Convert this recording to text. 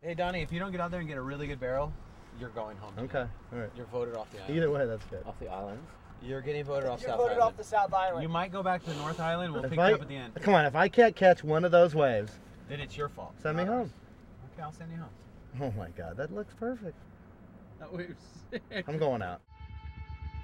Hey, Donnie, if you don't get out there and get a really good barrel, you're going home. Okay, all right. You're voted off the island. Either way, that's good. Off the islands. You're getting voted off You're South voted Island. off the South Island. You might go back to the North Island. We'll If pick I- you up at the end. Come on, if I can't catch one of those waves, Then it's your fault. send me not home. ours. Okay, I'll send you home. Oh my God, that looks perfect. That wave's sick. I'm going out.